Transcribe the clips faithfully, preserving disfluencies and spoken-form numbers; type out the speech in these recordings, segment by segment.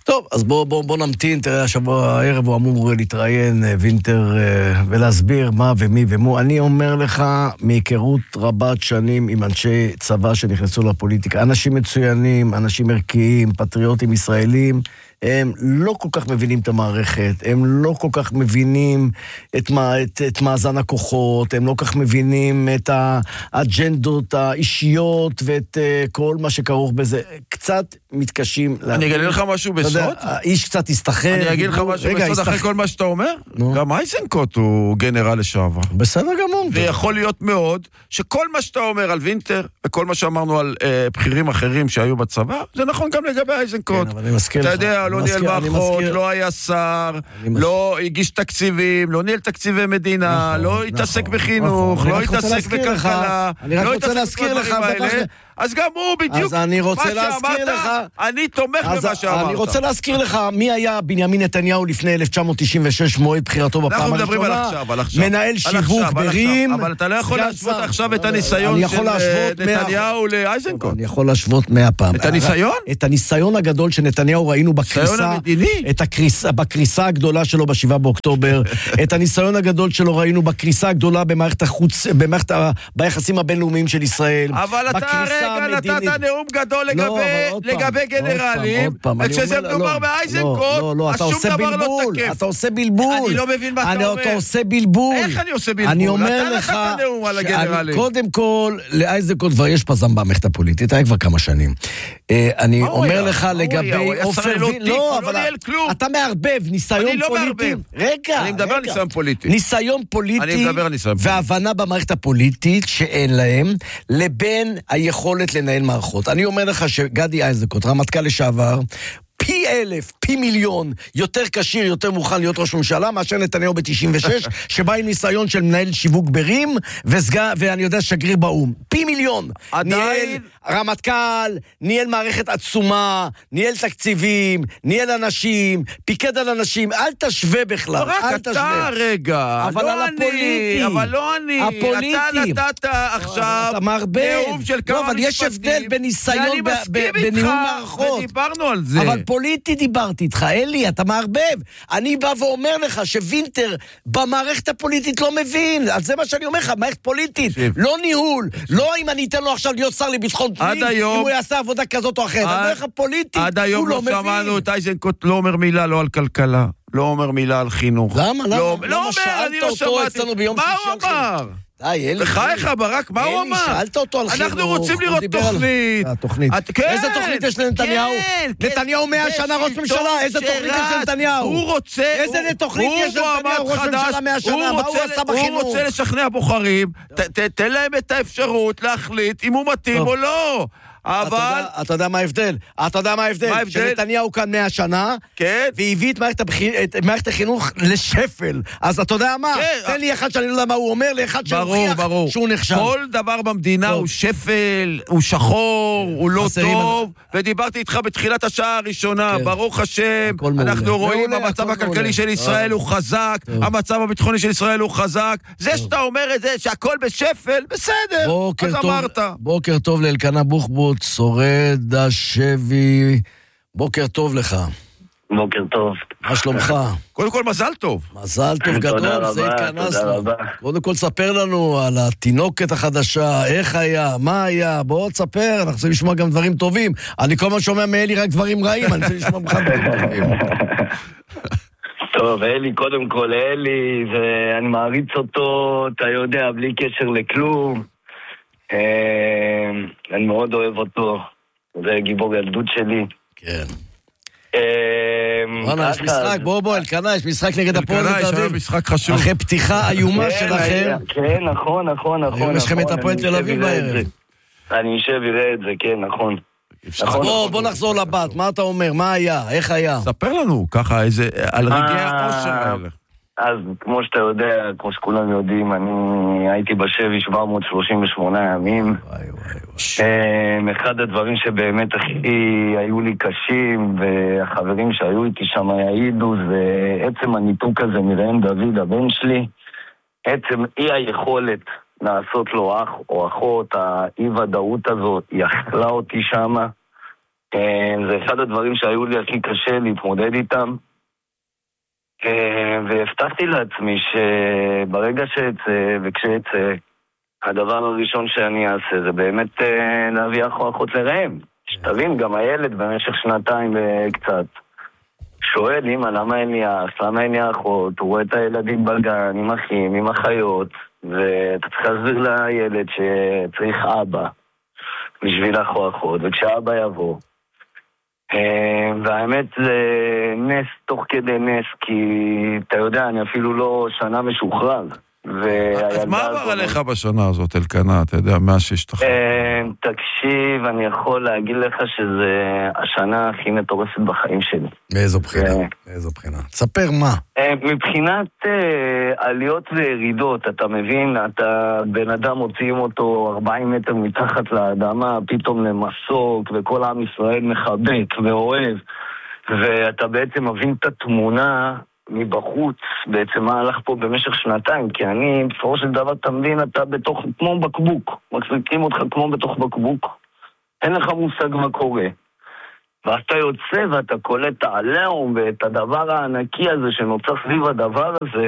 טוב, אז בוא, בוא, בוא נמתין, תראה, השבוע הערב הוא אמור להתראיין וינטר ולהסביר מה ומי ומו. אני אומר לך, מהיכרות רבת שנים עם אנשי צבא שנכנסו לפוליטיקה, אנשים מצוינים, אנשים ערכיים, פטריוטים ישראלים, הם לא כל כך מבינים את המערכת, הם לא כל כך מבינים את, מה, את, את מאזן הכוחות, הם לא כל כך מבינים את האג'נדות האישיות ואת uh, כל מה שכרוך בזה. קצת מתקשים. אני אגיד לך משהו בסוד? האיש קצת יסתחר. אני אגיד לך משהו בסוד אחרי כל מה שאתה אומר? גם אייזנקוט הוא גנרל לשעבר. בסדר גמור. ויכול להיות מאוד שכל מה שאתה אומר על וינטר, וכל מה שאמרנו על בכירים אחרים שהיו בצבא, זה נכון גם לגבי אייזנקוט. אתה יודע, לא ניהל מערכות, לא היה שר, לא הגיש תקציבים, לא ניהל תקציבי מדינה, לא התעסק בחינוך, לא התעסק בכלכלה, לא התעסק בדברים האלה. אז גם הוא בדיוק, אז אני רוצה להזכיר לך, אני תומך במה שאמרת. אני רוצה להזכיר לך מי היה בנימין נתניהו לפני אלף תשע מאות תשעים ושש, מועד בחירתו בפעם הראשונה. אנחנו מדברים על עכשיו, על עכשיו. מנהל שיווק ברים. אבל אתה לא יכול להשוות עכשיו את הניסיון של נתניהו לאייזנקוט. אני יכול להשוות מאה פעם. את הניסיון? את הניסיון הגדול שנתניהו ראינו בקריסה, את הקריסה, בקריסה הגדולה שלו בשבעה באוקטובר, את הניסיון הגדול שלו ראינו בקריסה הגדולה במערכת החוץ, במערכת ביחסים הבינלאומיים של ישראל. אבל אתה רגע נתת נאום גדול לגבי גנרלים, וכשזה מדובר באייזנקוט, אז שום דבר לא תקף. אתה עושה בלבול. אני לא מבין מה אתה אומר. אתה עושה בלבול. איך אני עושה בלבול? אני אומר לך, נאום על הגנרלים. קודם כל, לאייזנקוט כבר יש פזם במערכת הפוליטית, היה כבר כמה שנים. אני אומר לך לגבי עופר וינטר, לא, אבל אתה מערבב, ניסיון פוליטי. רגע, אני מדבר על ניסיון פוליטי. ניסיון פוליטי והבנה במערכת הפוליטית שאין להם, לבין היכולת לנהל מערכות. אני אומר לך שגדי איזנקוט, רמטכ"ל לשעבר, פי אלף, פי מיליון, יותר קשיר, יותר מוכן להיות ראש ממשלה, מאשר נתניהו ב-תשעים ושש, שבא עם ניסיון של מנהל שיווק ברים, וסגע, ואני יודע, שגריר באום. פי מיליון. ניהל רמטכ"ל, ניהל מערכת עצומה, ניהל תקציבים, ניהל אנשים, פיקד על אנשים, אל תשווה בכלל. לא רק אתה רגע, אבל לא על אני, הפוליטי. אבל לא אני. הפוליטי. אתה נתת עכשיו נאום של כמה משפטים. לא, אבל יש הבדל בניסיון בניהול מערכות. ודיברנו על זה. אבל פוליטי דיברתי איתך, אלי, אתה מערבב. אני בא ואומר לך שווינטר במערכת הפוליטית לא מבין. אז זה מה שאני אומר לך, מערכת פוליטית, לא ניהול. לא אם אני אתן לו עכשיו להיות שר לביטחון פנים, אם הוא יעשה עבודה כזאת או אחרת. אני אומר לך פוליטית, הוא לא מבין. עד היום לא שמענו את איזנקוט לא אומר מילה לא על כלכלה, לא אומר מילה על חינוך. למה? למה? לא אומר, אני לא שמעתי. מה הוא אמר? בחייך ברק, מה הוא אמר? שאלת אותו על חינוך. אנחנו רוצים לראות תוכנית. התוכנית. איזה תוכנית יש לנתניהו? נתניהו מאה שנה ראש ממשלה, איזה תוכנית יש לנתניהו? הוא רוצה... איזה תוכנית יש לנתניהו ראש ממשלה מאה שנה? מה הוא עשה בחינוך? הוא רוצה לשכנע בוחרים, תן להם את האפשרות להחליט אם הוא מתאים או לא. אבל... אתה יודע מה ההבדל? אתה יודע מה ההבדל? שנתניהו כאן מאה שנה, והביא את מערכת החינוך לשפל. אז אתה יודע מה? תן לי אחד שאני לא יודע מה הוא אומר, לאחד שהוכיח שהוא נכשל. כל דבר במדינה הוא שפל, הוא שחור, הוא לא טוב, ודיברתי איתך בתחילת השעה הראשונה, ברוך השם, אנחנו רואים המצב הכלכלי של ישראל הוא חזק, המצב הביטחוני של ישראל הוא חזק, זה שאתה אומר את זה, שהכל בשפל, בסדר, אז אמרת. בוקר טוב לאלקנה בוחבוט, שורד השבי, בוקר טוב לך. בוקר טוב. מה שלומך? קודם כל מזל טוב. מזל טוב גדול, זה התכנסנו. קודם כל ספר לנו על התינוקת החדשה, איך היה, מה היה, בוא תספר, אנחנו רוצים לשמוע גם דברים טובים. אני כל מה שומע מאלי רק דברים רעים, אני רוצה לשמוע בכלל דברים טובים. טוב, אלי, קודם כל, אלי, ואני מעריץ אותו, אתה יודע, בלי קשר לכלום. אני מאוד אוהב אותו, זה גיבור ילדות שלי. כן. וואלה, יש משחק, בוא בוא, אלקנה, יש משחק נגד הפועל תל אביב. אלקנה, יש משחק חשוב. אחרי פתיחה איומה שלכם. כן, נכון, נכון, נכון. היום יש לכם את הפועל תל אביב בערב. אני אשב ויראה את זה, כן, נכון. בוא נחזור לבת, מה אתה אומר? מה היה? איך היה? ספר לנו, ככה, איזה, על רגעי האושר האלה. אז כמו שאתה יודע, כמו שכולם יודעים, אני הייתי בשבי שבע מאות שלושים ושמונה ימים. אחד הדברים שבאמת הכי היו לי קשים, והחברים שהיו איתי שם יעידו, זה עצם הניתוק הזה מראם דוד, הבן שלי. עצם אי היכולת לעשות לו אח או אחות, האי ודאות הזאת, יחלה אותי שם. זה אחד הדברים שהיו לי הכי קשה להתמודד איתם. והבטחתי לעצמי שברגע שאצא וכשאצא, הדבר הראשון שאני אעשה זה באמת להביא אח או אחות לרעם. שתבין, גם הילד במשך שנתיים וקצת שואל, אמא, למה אין לי אח? למה אין לי אחות? הוא רואה את הילדים בגן, עם אחים, עם אחיות, ואתה צריך להסביר לילד שצריך אבא בשביל אח או אחות, וכשאבא יבוא. והאמת זה נס תוך כדי נס, כי אתה יודע, אני אפילו לא שנה משוחרר. אז מה עבר עליך בשנה הזאת, אלקנה? אתה יודע, מה שהשתחרר? תקשיב, אני יכול להגיד לך שזה השנה הכי מטורפת בחיים שלי. מאיזו בחינה? מאיזו בחינה? תספר מה. מבחינת עליות וירידות, אתה מבין, אתה בן אדם מוציאים אותו ארבעים מטר מתחת לאדמה, פתאום למסוק, וכל עם ישראל מחבק ואוהב, ואתה בעצם מבין את התמונה מבחוץ, בעצם מה הלך פה במשך שנתיים, כי אני, בסופו של דבר, תמבין, אתה בתוך, כמו בקבוק, מחזיקים אותך כמו בתוך בקבוק, אין לך מושג מה קורה. ואתה יוצא ואתה קולט את העליהום ואת הדבר הענקי הזה שנוצר סביב הדבר הזה,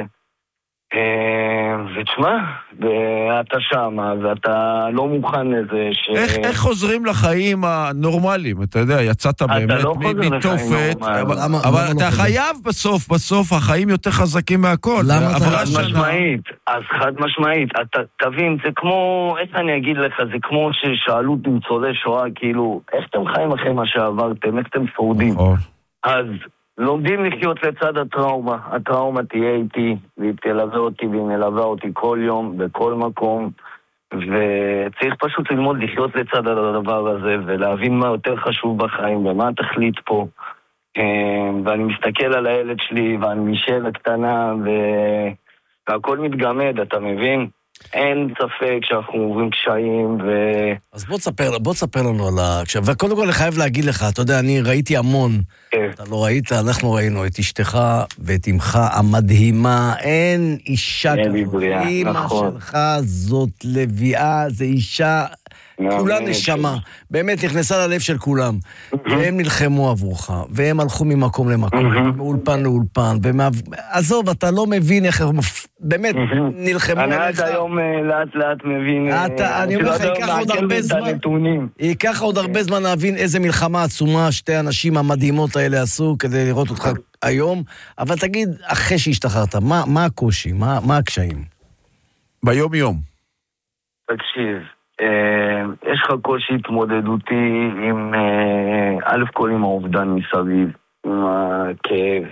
ותשמע, ואתה שמה, ואתה לא מוכן לזה ש... איך, איך חוזרים לחיים הנורמליים? אתה יודע, יצאת באמת לא מתופת, אבל, למה, אבל למה אתה לא חייב לא בסוף, בסוף החיים יותר חזקים מהכל. למה אתה חד שנה... משמעית, אז חד משמעית, אתה תבין, זה כמו, איך אני אגיד לך, זה כמו ששאלו ניצולי שואה, כאילו, איך אתם חיים אחרי מה שעברתם, איך אתם שורדים? אז... לומדים לחיות לצד הטראומה. הטראומה תהיה איתי, והיא תלווה אותי, והיא מלווה אותי כל יום, בכל מקום, וצריך פשוט ללמוד לחיות לצד הדבר הזה, ולהבין מה יותר חשוב בחיים, ומה התכלית פה. ואני מסתכל על הילד שלי, ועל מישל הקטנה, והכל מתגמד, אתה מבין? אין ספק שאנחנו עוברים קשיים ו... אז בוא תספר, בוא תספר לנו על ה... וקודם כל אני חייב להגיד לך, אתה יודע, אני ראיתי המון, אתה לא ראית, אנחנו ראינו את אשתך ואת אמך המדהימה, אין אישה כזאת, אמא שלך זאת לביאה, זה אישה... כולה נשמה, באמת נכנסה ללב של כולם, והם נלחמו עבורך, והם הלכו ממקום למקום, מאולפן לאולפן, עזוב, אתה לא מבין איך הם באמת נלחמו עליך. אני עד היום לאט לאט מבין, אני אומר לך, ייקח עוד הרבה זמן, ייקח עוד הרבה זמן להבין איזה מלחמה עצומה שתי האנשים המדהימות האלה עשו, כדי לראות אותך היום, אבל תגיד, אחרי שהשתחררת, מה הקושי, מה הקשיים? ביום יום. תקשיב, יש לך קושי התמודדותי עם א' כל עם האובדן מסביב, עם הכאב,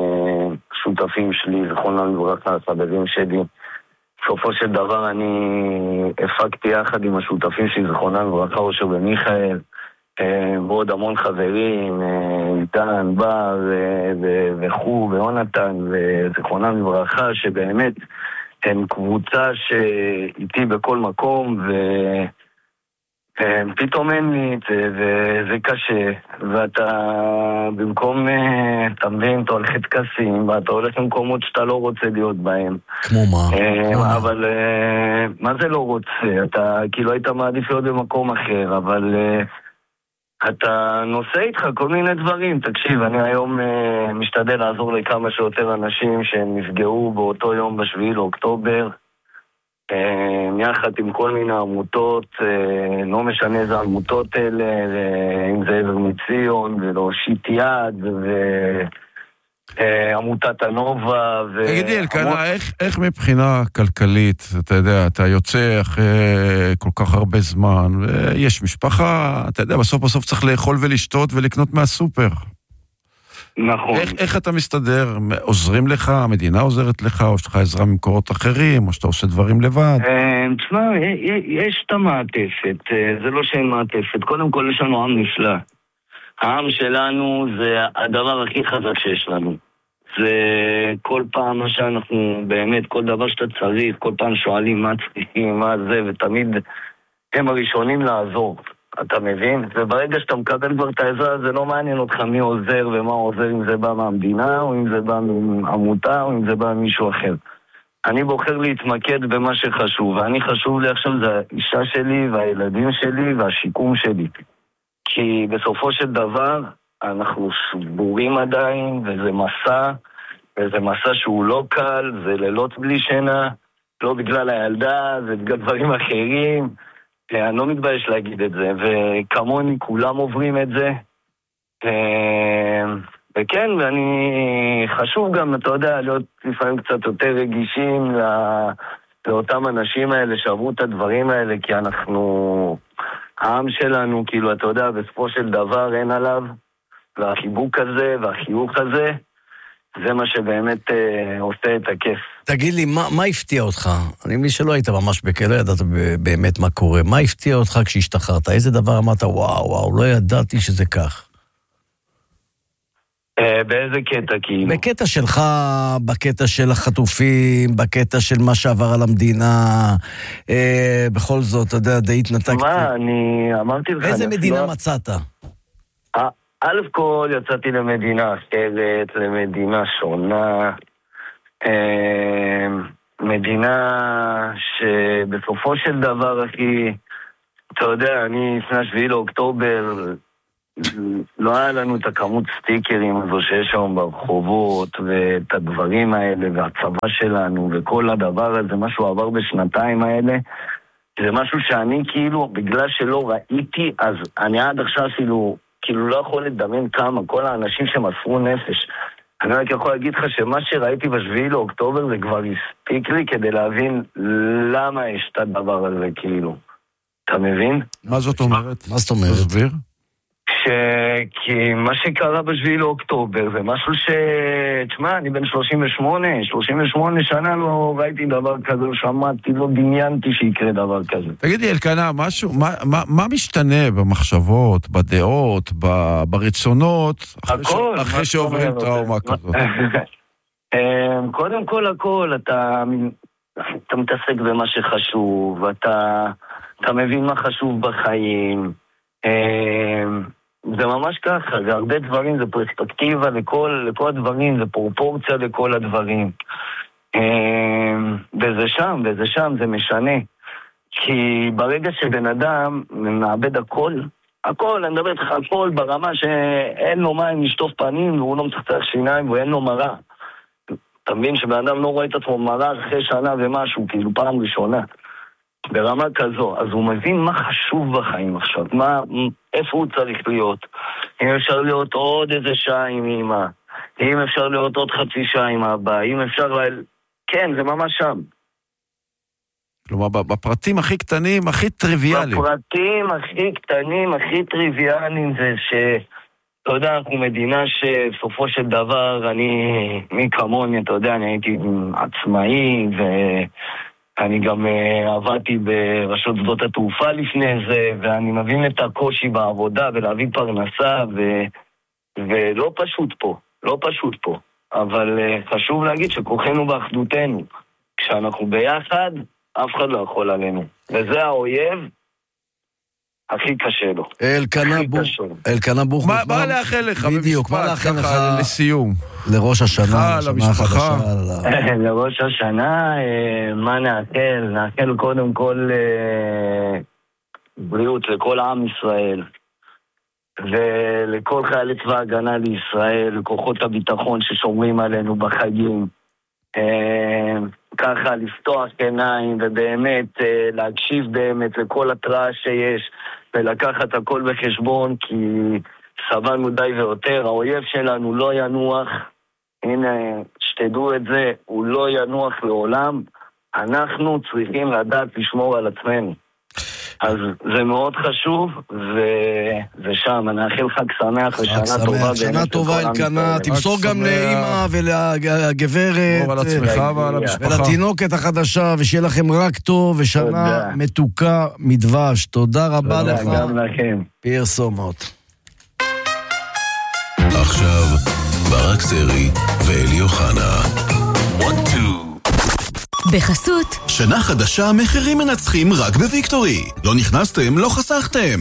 שותפים שלי, זכרונם לברכה, חברים שלי. בסופו של דבר אני הפקתי יחד עם השותפים שלי, זכרונם לברכה, אושר ומיכאל, ועוד המון חברים, איתן, בר וחו ויונתן וזכרונם לברכה, שבאמת הם קבוצה שאיתי בכל מקום, ופתאום אין לי את זה, וזה קשה, ואתה במקום, אתה מבין, אתה הולך להתכסים, ואתה הולך למקומות שאתה לא רוצה להיות בהם. כמו מה? אבל מה זה לא רוצה? אתה כאילו היית מעדיף להיות במקום אחר, אבל... אתה נושא איתך כל מיני דברים. תקשיב, אני היום uh, משתדל לעזור לכמה שיותר אנשים שהם נפגעו באותו יום בשביעי לאוקטובר, uh, יחד עם כל מיני עמותות, uh, לא משנה איזה עמותות אלה, uh, אם זה עבר מציון ולהושיט יד ו... עמותת הנובה ו... תגידי, אלקנה, איך, איך מבחינה כלכלית, אתה יודע, אתה יוצא אחרי כל כך הרבה זמן, ויש משפחה, אתה יודע, בסוף בסוף צריך לאכול ולשתות ולקנות מהסופר. נכון. איך, איך אתה מסתדר? עוזרים לך, המדינה עוזרת לך, או שלך עזרה ממקורות אחרים, או שאתה עושה דברים לבד? תשמע, יש את המעטפת, זה לא שאין מעטפת. קודם כל יש לנו עם נפלא. העם שלנו זה הדבר הכי חזק שיש לנו. זה כל פעם מה שאנחנו, באמת, כל דבר שאתה צריך, כל פעם שואלים מה צריכים, מה זה, ותמיד הם הראשונים לעזור. אתה מבין? וברגע שאתה מקבל כבר את העזרה, זה לא מעניין אותך מי עוזר ומה עוזר, אם זה בא מהמדינה, או אם זה בא מעמותה, או אם זה בא מישהו אחר. אני בוחר להתמקד במה שחשוב, ואני חשוב לי עכשיו זה האישה שלי והילדים שלי והשיקום שלי. כי בסופו של דבר אנחנו שבורים עדיין, וזה מסע, וזה מסע שהוא לא קל, זה לילות בלי שינה, לא בגלל הילדה, זה בגלל דברים אחרים. אני לא מתבייש להגיד את זה, וכמוני כולם עוברים את זה. וכן, ואני חשוב גם, אתה יודע, להיות לפעמים קצת יותר רגישים לא... לאותם אנשים האלה שעברו את הדברים האלה, כי אנחנו, העם שלנו, כאילו, אתה יודע, בסופו של דבר אין עליו, והחיבוק הזה והחיוך הזה, זה מה שבאמת אה, עושה את הכיף. תגיד לי, מה, מה הפתיע אותך? אני מבין שלא היית ממש בכלא, ידעת באמת מה קורה. מה הפתיע אותך כשהשתחררת? איזה דבר אמרת, וואו, וואו, לא ידעתי שזה כך. באיזה קטע כאילו? בקטע שלך, בקטע של החטופים, בקטע של מה שעבר על המדינה, אה, בכל זאת, אתה יודע, די התנתקתי. מה, אני אמרתי לך... איזה מדינה מצאת? א' כל יצאתי למדינה אחרת, למדינה שונה, אה, מדינה שבסופו של דבר, אחי, אתה יודע, אני לפני שביעי לאוקטובר... לא היה לנו את הכמות סטיקרים הזו שיש שם ברחובות ואת הדברים האלה והצבא שלנו וכל הדבר הזה, משהו עבר בשנתיים האלה, זה משהו שאני כאילו, בגלל שלא ראיתי, אז אני עד עכשיו כאילו, כאילו לא יכול לדמיין כמה, כל האנשים שמסרו נפש. אני רק יכול להגיד לך שמה שראיתי בשביעי לאוקטובר זה כבר הספיק לי כדי להבין למה יש את הדבר הזה כאילו. אתה מבין? מה זאת אומרת? מה זאת אומרת? תסביר? ש... כי מה שקרה בשביעי לאוקטובר זה משהו ש... תשמע, אני בן שלושים ושמונה, שלושים ושמונה שנה לא ראיתי דבר כזה, לא שמעתי, לא דמיינתי שיקרה דבר כזה. תגידי, אלקנה, משהו, מה, מה, מה משתנה במחשבות, בדעות, ב, ברצונות, אחרי, הכל, ש... אחרי שעוברים טראומה כזאת? קודם כל הכל, אתה, אתה מתעסק במה שחשוב, אתה, אתה מבין מה חשוב בחיים, זה ממש ככה, זה הרבה דברים, זה פרספקטיבה לכל, לכל הדברים, זה פרופורציה לכל הדברים. וזה שם, וזה שם, זה משנה. כי ברגע שבן אדם מאבד הכל, הכל, אני מדבר איתך הכל ברמה שאין לו מים לשטוף פנים, והוא לא מצחצח שיניים ואין לו מראה. אתה מבין שבן אדם לא רואה את עצמו מראה אחרי שנה ומשהו, כאילו פעם ראשונה. ברמה כזו, אז הוא מבין מה חשוב בחיים עכשיו, מה, איפה הוא צריך להיות. אם אפשר להיות עוד איזה שעה עם אמא, אם אפשר להיות עוד חצי שעה עם אבא, אם אפשר... כן, זה ממש שם. כלומר, בפרטים הכי קטנים, הכי טריוויאליים. בפרטים הכי קטנים, הכי טריוויאליים, זה ש... אתה יודע, אנחנו מדינה שסופו של דבר, אני, מי כמוני, אתה יודע, אני הייתי עצמאי, ו... אני גם uh, עבדתי ברשות שדות התעופה לפני זה, ואני מבין את הקושי בעבודה ולהביא פרנסה, ו... ולא פשוט פה, לא פשוט פה. אבל uh, חשוב להגיד שכוחנו באחדותנו. כשאנחנו ביחד, אף אחד לא יכול עלינו. וזה האויב הכי קשה לו. אלקנה ברוך. מה לאחל לך בדיוק, מה לאחל לך לסיום? לראש השנה, למשפחה. לראש השנה, מה נאחל? נאחל קודם כל בריאות לכל עם ישראל, ולכל חיילי צבא הגנה לישראל, לכוחות הביטחון ששומרים עלינו בחגים. ככה לפתוח עיניים ובאמת להקשיב באמת לכל התראה שיש ולקחת הכל בחשבון, כי סבלנו די ויותר. האויב שלנו לא ינוח, הנה שתדעו את זה, הוא לא ינוח לעולם. אנחנו צריכים לדעת לשמור על עצמנו, אז זה מאוד חשוב, וזה שם, אני אאחל חג שמח ושנה טובה. שנה טובה אלקנה, תמסור גם לאמא ולגברת ולתינוקת החדשה, ושיהיה לכם רק טוב ושנה מתוקה מדבש. תודה רבה לך. גם לכם. פרסומות. עכשיו ברק סרי ואלי אוחנה. בחסות שנה חדשה, מחירים מנצחים רק בוויקטורי. לא נכנסתם, לא חסכתם.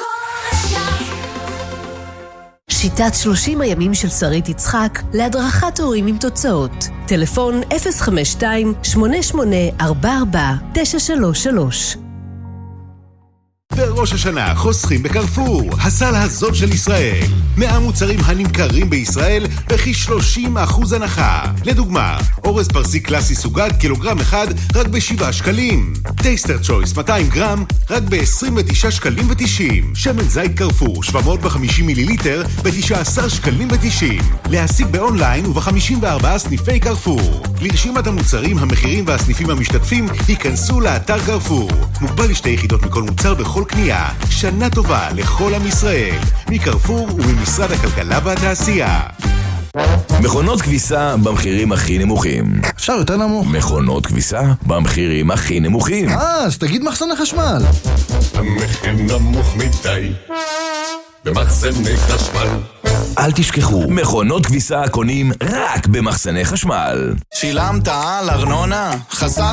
שיטת שלושים הימים של שרית יצחק להדרכת הורים עם תוצאות. טלפון אפס חמש שתיים שמונה שמונה ארבע ארבע תשע שלוש שלוש. ראש השנה חוסכים בקרפור, הסל הזאת של ישראל. מאה מוצרים הנמכרים בישראל בכי שלושים אחוז הנחה. לדוגמה, אורז פרסי קלאסי סוגת קילוגרם אחד רק בשבעה שקלים. טייסטר צ'ויס מאתיים גרם רק ב-עשרים ותשעה שקלים ותשעים. שמן זית קרפור שבע מאות וחמישים מיליליטר ב-תשעה עשר שקלים ותשעים. להשיג באונליין וב-חמישים וארבעה סניפי קרפור. לרשימת המוצרים, המחירים והסניפים המשתתפים ייכנסו לאתר קרפור. מוגבל לשתי יחידות מכל מוצר בכל קנייה. שנה טובה לכל עם ישראל. מקרפור וממשרד הכלכלה והתעשייה. מכונות כביסה במחירים הכי נמוכים. אפשר יותר נמוך? מכונות כביסה במחירים הכי נמוכים. אה, אז תגיד מחסני חשמל. המחיר נמוך מדי במחסני חשמל. אל תשכחו, מכונות כביסה קונים רק במחסני חשמל. שילמת על ארנונה? חסך